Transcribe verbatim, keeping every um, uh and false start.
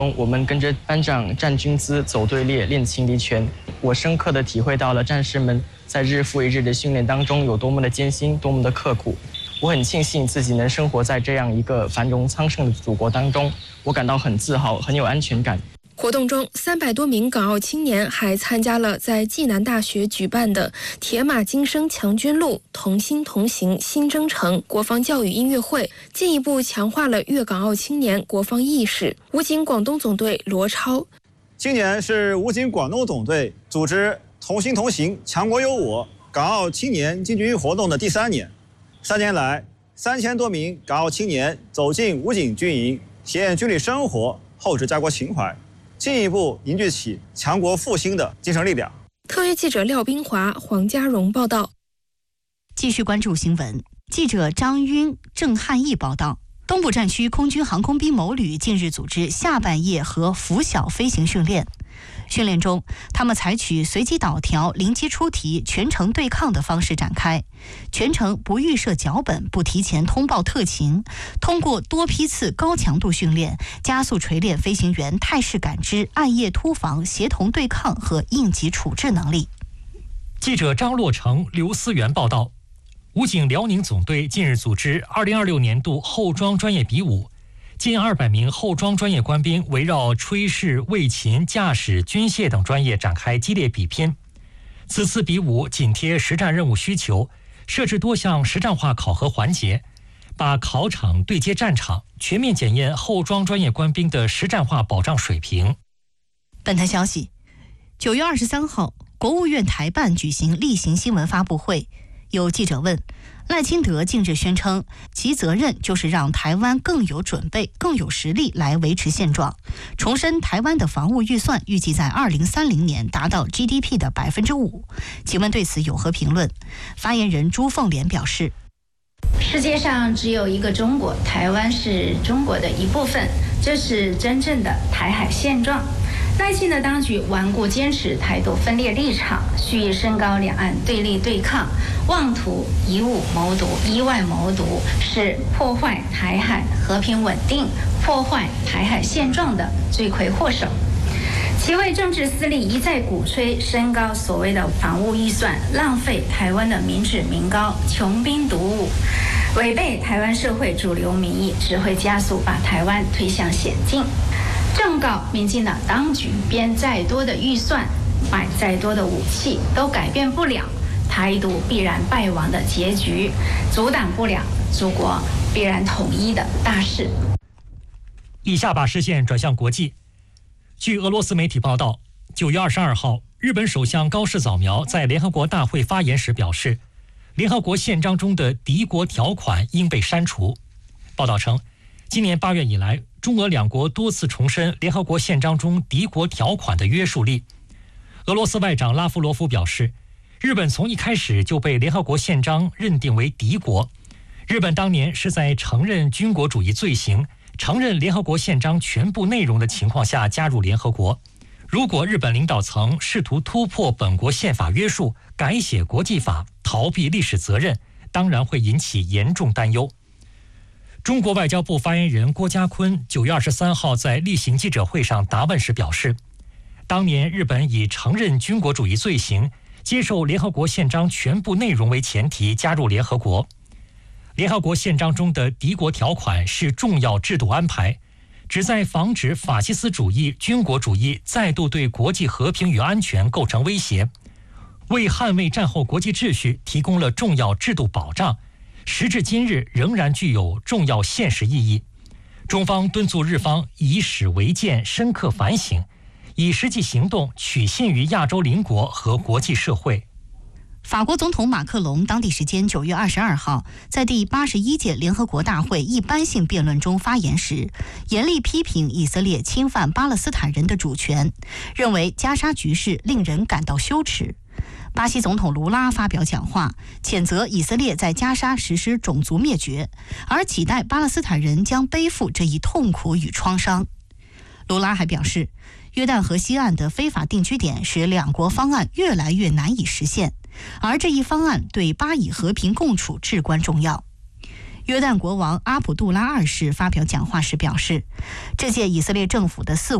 我们跟着班长站军姿、走队列、练轻敌拳，我深刻地体会到了战士们在日复一日的训练当中有多么的艰辛，多么的刻苦。我很庆幸自己能生活在这样一个繁荣昌盛的祖国当中，我感到很自豪，很有安全感。 活动中，三百多名港澳青年还参加了在暨南大学举办的“铁马金声强军路，同心同行新征程”国防教育音乐会，进一步强化了粤港澳青年国防意识。武警广东总队罗超， 今年是武警广东总队组织“同心同行，强国有我”港澳青年进军活动的第三年。三年来，三千多名港澳青年走进武警军营，体验军旅生活，厚植家国情怀，进一步凝聚起强国复兴的精神力量。 特约记者廖冰华、黄家荣报道。 继续关注新闻，记者张晕、郑汉义报道。东部战区空军航空兵某旅近日组织下半夜和拂晓飞行训练。训练中，他们采取随机导调、临机出题、全程对抗的方式展开，全程不预设脚本，不提前通报特情，通过多批次高强度训练，加速锤炼飞行员态势感知、暗夜突防、协同对抗和应急处置能力。 记者张洛成、刘思源报道。武警辽宁总队近日组织二零二六年度后装专业比武，近二百名后装专业官兵围绕炊事、卫勤、驾驶、军械等专业展开激烈比拼。此次比武紧贴实战任务需求，设置多项实战化考核环节，把考场对接战场，全面检验后装专业官兵的实战化保障水平。 本台消息，九月二十三号，国务院台办举行例行新闻发布会。有记者问，赖清德近日宣称，其责任就是让台湾更有准备、更有实力来维持现状，重申台湾的防务预算预计在二零三零年达到 G D P 的百分之五。请问对此有何评论？发言人朱凤莲表示， 世界上只有一个中国，台湾是中国的一部分，这是真正的台海现状。赖清德当局顽固坚持台独分裂立场，蓄意升高两岸对立对抗，妄图以武谋独、以外谋独，是破坏台海和平稳定、破坏台海现状的罪魁祸首。其为政治私利一再鼓吹升高所谓的防务预算，浪费台湾的民脂民膏，穷兵黩武，违背台湾社会主流民意，只会加速把台湾推向险境。正告民进党当局，编再多的预算，买再多的武器，都改变不了台独必然败亡的结局，阻挡不了祖国必然统一的大势。 以下把视线转向国际。据俄罗斯媒体报道，九月二十二号，日本首相高市早苗在联合国大会发言时表示，联合国宪章中的敌国条款应被删除。报道称，今年八月以来，中俄两国多次重申联合国宪章中敌国条款的约束力。俄罗斯外长拉夫罗夫表示，日本从一开始就被联合国宪章认定为敌国。日本当年是在承认军国主义罪行、承认联合国宪章全部内容的情况下加入联合国。如果日本领导层试图突破本国宪法约束，改写国际法，逃避历史责任，当然会引起严重担忧。中国外交部发言人郭家坤九月二十三号在例行记者会上答问时表示，当年日本以承认军国主义罪行、接受联合国宪章全部内容为前提加入联合国。联合国宪章中的敌国条款是重要制度安排，旨在防止法西斯主义、军国主义再度对国际和平与安全构成威胁，为捍卫战后国际秩序提供了重要制度保障，时至今日仍然具有重要现实意义。中方敦促日方以史为鉴，深刻反省，以实际行动取信于亚洲邻国和国际社会。 法国总统马克龙当地时间九月二十二号在第八十一届联合国大会一般性辩论中发言时，严厉批评以色列侵犯巴勒斯坦人的主权，认为加沙局势令人感到羞耻。巴西总统卢拉发表讲话，谴责以色列在加沙实施种族灭绝，而期待巴勒斯坦人将背负这一痛苦与创伤。卢拉还表示，约旦河西岸的非法定居点使两国方案越来越难以实现，而这一方案对巴以和平共处至关重要。 约旦国王阿卜杜拉二世发表讲话时表示，这届以色列政府的四